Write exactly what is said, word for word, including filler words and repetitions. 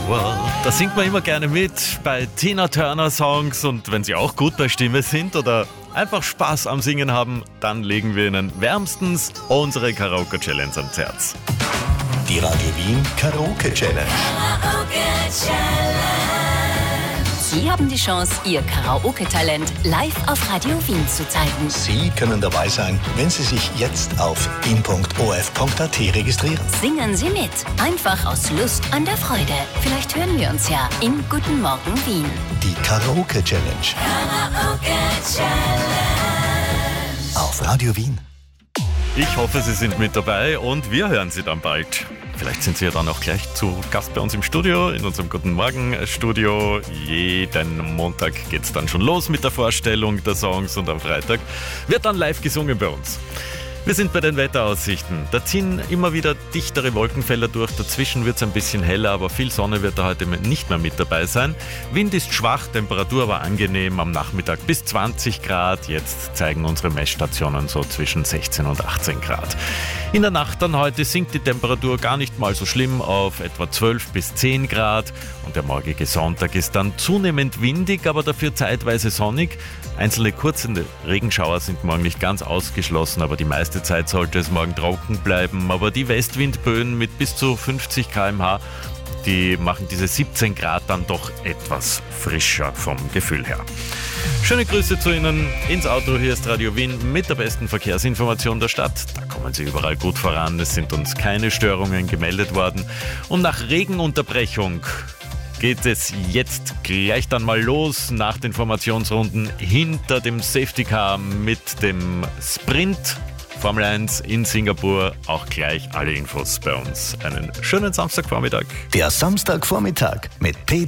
World. Da singt man immer gerne mit bei Tina Turner Songs, und wenn sie auch gut bei Stimme sind oder einfach Spaß am Singen haben, dann legen wir ihnen wärmstens unsere Karaoke Challenge ans Herz. Die Radio Wien Karaoke Challenge. Sie haben die Chance, Ihr Karaoke-Talent live auf Radio Wien zu zeigen. Sie können dabei sein, wenn Sie sich jetzt auf wien punkt o f punkt a t registrieren. Singen Sie mit, einfach aus Lust an der Freude. Vielleicht hören wir uns ja in Guten Morgen Wien. Die Karaoke Challenge. Karaoke Challenge. Auf Radio Wien. Ich hoffe, Sie sind mit dabei und wir hören Sie dann bald. Vielleicht sind Sie ja dann auch gleich zu Gast bei uns im Studio, in unserem Guten Morgen Studio. Jeden Montag geht es dann schon los mit der Vorstellung der Songs und am Freitag wird dann live gesungen bei uns. Wir sind bei den Wetteraussichten. Da ziehen immer wieder dichtere Wolkenfelder durch. Dazwischen wird es ein bisschen heller, aber viel Sonne wird da heute nicht mehr mit dabei sein. Wind ist schwach, Temperatur aber angenehm. Am Nachmittag bis zwanzig Grad. Jetzt zeigen unsere Messstationen so zwischen sechzehn und achtzehn Grad. In der Nacht dann heute sinkt die Temperatur gar nicht mal so schlimm auf etwa zwölf bis zehn Grad. Und der morgige Sonntag ist dann zunehmend windig, aber dafür zeitweise sonnig. Einzelne kurze Regenschauer sind morgen nicht ganz ausgeschlossen, aber die meiste Zeit sollte es morgen trocken bleiben. Aber die Westwindböen mit bis zu fünfzig Kilometer pro Stunde, die machen diese siebzehn Grad dann doch etwas frischer vom Gefühl her. Schöne Grüße zu Ihnen ins Auto. Hier ist Radio Wien mit der besten Verkehrsinformation der Stadt. Da kommen Sie überall gut voran. Es sind uns keine Störungen gemeldet worden. Und nach Regenunterbrechung geht es jetzt gleich dann mal los nach den Formationsrunden hinter dem Safety Car mit dem Sprint Formel eins in Singapur. Auch gleich alle Infos bei uns. Einen schönen Samstagvormittag. Der Samstagvormittag mit Peter